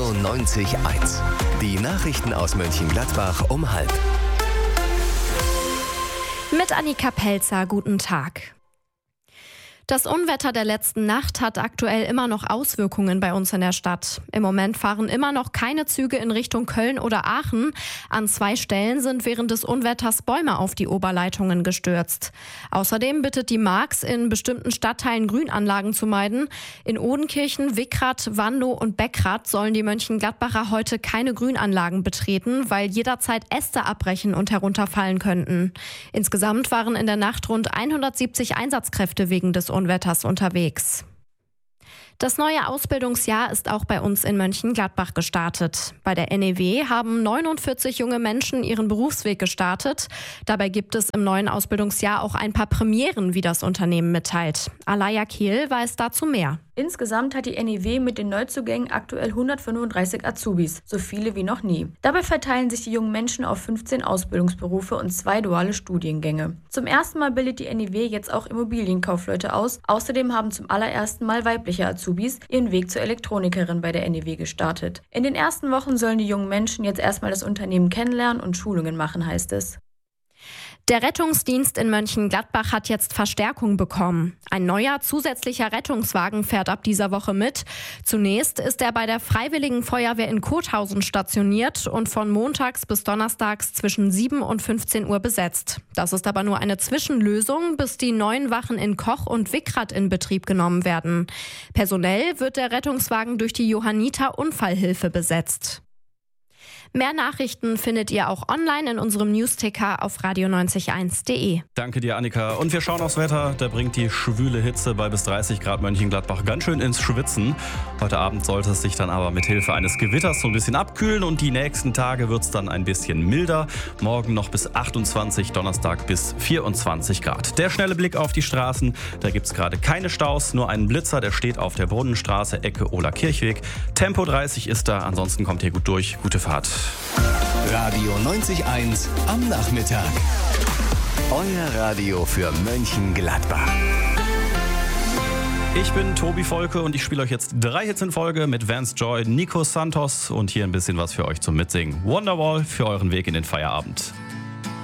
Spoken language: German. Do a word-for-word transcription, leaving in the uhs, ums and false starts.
Radio neunzig Komma eins. Die Nachrichten aus Mönchengladbach um halb. Mit Annika Pelzer, guten Tag. Das Unwetter der letzten Nacht hat aktuell immer noch Auswirkungen bei uns in der Stadt. Im Moment fahren immer noch keine Züge in Richtung Köln oder Aachen. An zwei Stellen sind während des Unwetters Bäume auf die Oberleitungen gestürzt. Außerdem bittet die Marx, in bestimmten Stadtteilen Grünanlagen zu meiden. In Odenkirchen, Wickrath, Wandow und Beckrath sollen die Mönchengladbacher heute keine Grünanlagen betreten, weil jederzeit Äste abbrechen und herunterfallen könnten. Insgesamt waren in der Nacht rund hundertsiebzig Einsatzkräfte wegen des Unwetters unterwegs. Das neue Ausbildungsjahr ist auch bei uns in Mönchengladbach gestartet. Bei der N E W haben neunundvierzig junge Menschen ihren Berufsweg gestartet. Dabei gibt es im neuen Ausbildungsjahr auch ein paar Premieren, wie das Unternehmen mitteilt. Alaya Kehl weiß dazu mehr. Insgesamt hat die N E W mit den Neuzugängen aktuell hundertfünfunddreißig Azubis, so viele wie noch nie. Dabei verteilen sich die jungen Menschen auf fünfzehn Ausbildungsberufe und zwei duale Studiengänge. Zum ersten Mal bildet die N E W jetzt auch Immobilienkaufleute aus. Außerdem haben zum allerersten Mal weibliche Azubis ihren Weg zur Elektronikerin bei der N E W gestartet. In den ersten Wochen sollen die jungen Menschen jetzt erstmal das Unternehmen kennenlernen und Schulungen machen, heißt es. Der Rettungsdienst in Mönchengladbach hat jetzt Verstärkung bekommen. Ein neuer zusätzlicher Rettungswagen fährt ab dieser Woche mit. Zunächst ist er bei der Freiwilligen Feuerwehr in Kothausen stationiert und von montags bis donnerstags zwischen sieben und fünfzehn Uhr besetzt. Das ist aber nur eine Zwischenlösung, bis die neuen Wachen in Koch und Wickrath in Betrieb genommen werden. Personell wird der Rettungswagen durch die Johanniter Unfallhilfe besetzt. Mehr Nachrichten findet ihr auch online in unserem Newsticker auf radio neunzig Komma eins punkt de. Danke dir, Annika. Und wir schauen aufs Wetter. Da bringt die schwüle Hitze bei bis dreißig Grad Mönchengladbach ganz schön ins Schwitzen. Heute Abend sollte es sich dann aber mit Hilfe eines Gewitters so ein bisschen abkühlen und die nächsten Tage wird es dann ein bisschen milder. Morgen noch bis achtundzwanzig, Donnerstag bis vierundzwanzig Grad. Der schnelle Blick auf die Straßen. Da gibt es gerade keine Staus, nur einen Blitzer, der steht auf der Brunnenstraße, Ecke Ola-Kirchweg. Tempo dreißig ist da, ansonsten kommt ihr gut durch. Gute Fahrt. Radio neunzig Komma eins am Nachmittag. Euer Radio für Mönchengladbach. Ich bin Tobi Volke und ich spiele euch jetzt drei Hits in Folge mit Vance Joy, Nico Santos und hier ein bisschen was für euch zum Mitsingen. Wonderwall für euren Weg in den Feierabend.